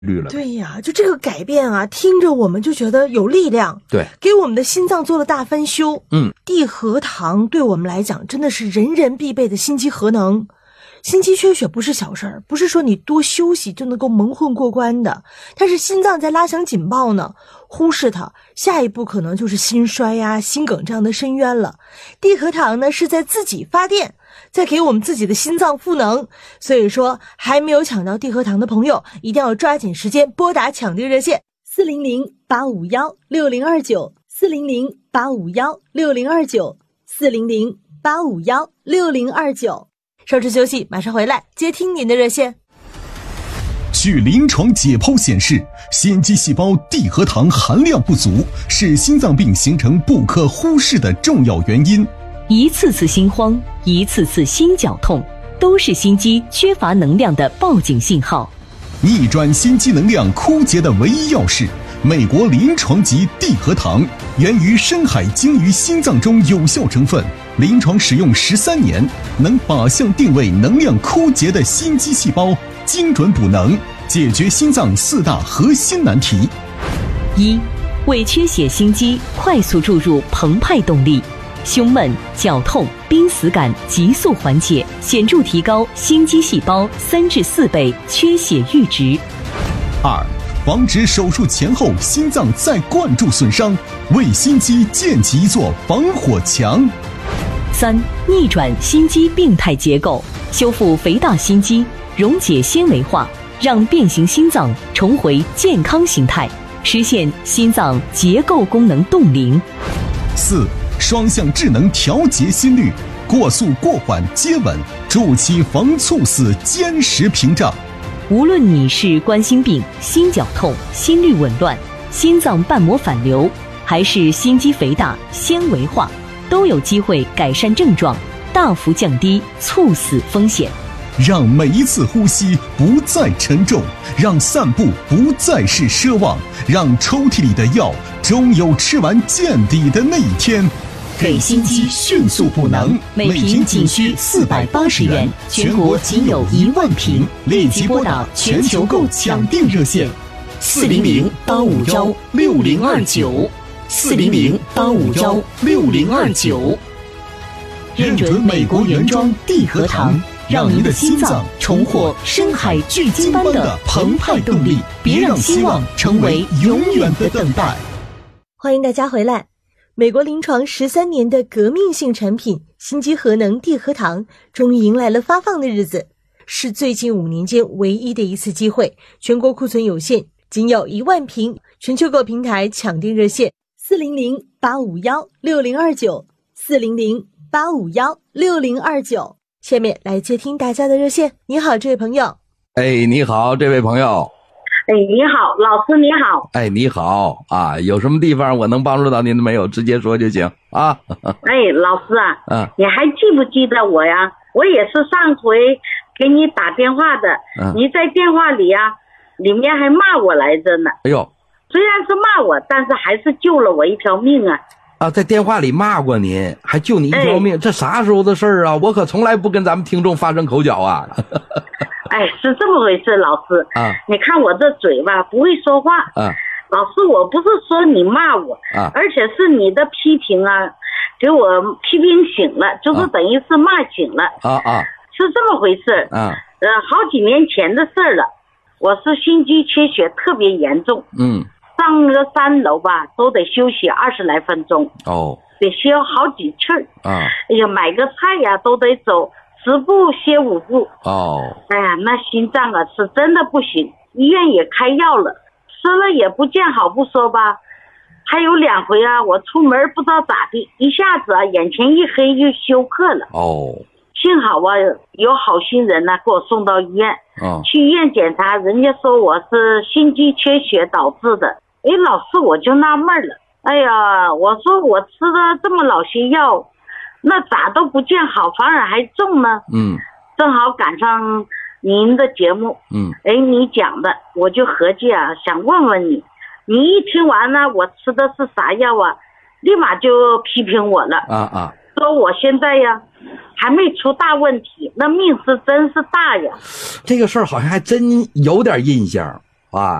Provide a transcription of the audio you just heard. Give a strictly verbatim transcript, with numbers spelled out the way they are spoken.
率了。 对呀，就这个改变啊，听着我们就觉得有力量， 对， 给我们的心脏做了大翻修。 嗯， 地核糖对我们来讲真的是人人必备的心肌核能。心肌缺血不是小事儿，不是说你多休息就能够蒙混过关的。但是心脏在拉响警报呢，忽视它，下一步可能就是心衰呀、心梗这样的深渊了。地核糖呢是在自己发电，在给我们自己的心脏赋能。所以说，还没有抢到地核糖的朋友，一定要抓紧时间拨打抢订热线四零零八五幺六零二九四零零八五幺六零二九四零零八五幺六零二九。稍事休息，马上回来接听您的热线。 据临床解剖显示，心肌细胞地核糖含量不足是心脏病形成不可忽视的重要原因。 一次次心慌，一次次心绞痛，都是心肌缺乏能量的报警信号。 逆转心肌能量枯竭的唯一钥匙，美国临床级地核糖，源于深海鲸鱼心脏中有效成分，临床使用十三年，能靶向定位能量枯竭的心肌细胞，精准补能，解决心脏四大核心难题。 一、为缺血心肌快速注入澎湃动力，胸闷、绞痛、濒死感急速缓解，显著提高心肌细胞三至四倍缺血阈值。 二、防止手术前后心脏再灌注损伤，为心肌建起一座防火墙。 三、逆转心肌病态结构，修复肥大心肌，溶解纤维化，让变形心脏重回健康形态，实现心脏结构功能冻龄。 四、双向智能调节心率，过速过缓接稳，筑起防猝死坚实屏障。 无论你是冠心病、心绞痛、心律紊乱、心脏瓣膜反流，还是心肌肥大、纤维化，都有机会改善症状，大幅降低猝死风险。 让每一次呼吸不再沉重，让散步不再是奢望，让抽屉里的药终有吃完见底的那一天。 给心肌迅速补能，每瓶仅需四百八十元，全国仅有一万瓶，立即拨打全球购抢订热线四零零八五幺六零二九四零零八五幺六零二九。认准美国原装地核糖，让您的心脏重获深海巨鲸般的澎湃动力，别让希望成为永远的等待。 欢迎大家回来。美国临床十三年的革命性产品心肌核能地核糖终于迎来了发放的日子，是最近五年间唯一的一次机会，全国库存有限，仅有一万瓶，全球购平台抢订热线四零零八五幺六零二九四零零八五幺六零二九。下面来接听大家的热线。你好，这位朋友。 哎，你好，这位朋友。 哎，你好，老师你好。 哎，你好啊，有什么地方我能帮助到您的没有？直接说就行啊。 哎，老师啊， 嗯， 你还记不记得我呀？我也是上回给你打电话的，嗯，你在电话里呀，里面还骂我来着呢。 哎呦， 虽然是骂我，但是还是救了我一条命啊。 啊，在电话里骂过您，还救你一条命，哎，这啥时候的事儿啊？我可从来不跟咱们听众发生口角啊。 哎，是这么回事，老师啊，你看我这嘴吧，不会说话啊。老师，我不是说你骂我啊，而且是你的批评啊，给我批评醒了，就是等于是骂醒了啊啊，是这么回事啊。呃，好几年前的事了，我是心肌缺血特别严重，嗯，上个三楼吧，都得休息二十来分钟哦，得歇好几气儿啊。哎呀，买个菜呀都得走十步歇五步哦，哎呀，那心脏啊是真的不行，医院也开药了，吃了也不见好不说吧，还有两回啊，我出门不知道咋的，一下子啊眼前一黑就休克了哦。幸好啊有好心人呢，给我送到医院，哦，去医院检查，人家说我是心肌缺血导致的。哎，老师我就纳闷了，哎呀，我说我吃了这么老些药，那咋都不见好，反而还重呢？嗯，正好赶上您的节目，嗯，哎，你讲的，我就合计啊，想问问你，你一听完呢，我吃的是啥药啊，立马就批评我了啊啊，说我现在呀还没出大问题，那命是真是大呀。 这个事儿好像还真有点印象。 啊。